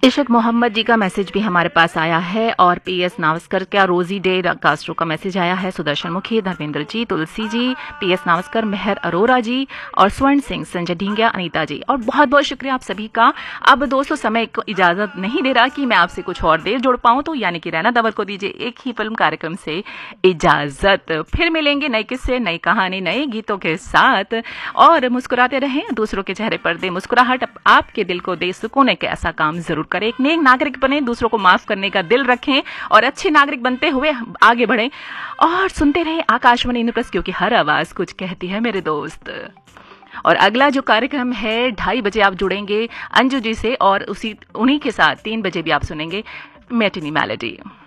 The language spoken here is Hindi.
इशक मोहम्मद जी का मैसेज भी हमारे पास आया है और पीएस नावस्कर का रोजी डे कास्ट्रो का मैसेज आया है। सुदर्शन मुखी, धर्मेंद्र जी, तुलसी जी, पीएस नावस्कर, मेहर अरोरा जी और स्वर्ण सिंह, संजय ढींगिया, अनीता जी, और बहुत बहुत शुक्रिया आप सभी का। अब दोस्तों समय को इजाजत नहीं दे रहा कि मैं आपसे कुछ और देर जोड़ पाऊं, तो यानी कि रैना दवर को दीजिए एक ही फिल्म कार्यक्रम से इजाजत। फिर मिलेंगे नए किस्से, नई कहानी, नए गीतों के साथ, और मुस्कुराते रहें, दूसरों के चेहरे पर दे मुस्कुराहट, आपके दिल को दे सुकून। एक ऐसा काम जरूर करें, एक नेक नागरिक बने, दूसरों को माफ करने का दिल रखें और अच्छे नागरिक बनते हुए आगे बढ़ें। और सुनते रहे आकाशवाणी इंद्रप्रस्थ, क्योंकि हर आवाज कुछ कहती है मेरे दोस्त। और अगला जो कार्यक्रम है 2:30 बजे आप जुड़ेंगे अंजू जी से, और उन्हीं के साथ 3 बजे भी आप सुनेंगे मैटिनी मेलोडी।